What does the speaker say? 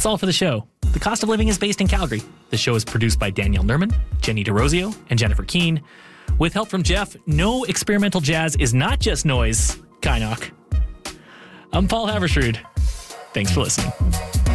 that's all for the show. The Cost of Living is based in Calgary. The show is produced by Danielle Nerman, Jenny DeRosio, and Jennifer Keane. With help from Jeff, no experimental jazz is not just noise. Kynoch. I'm Paul Haversrud. Thanks for listening.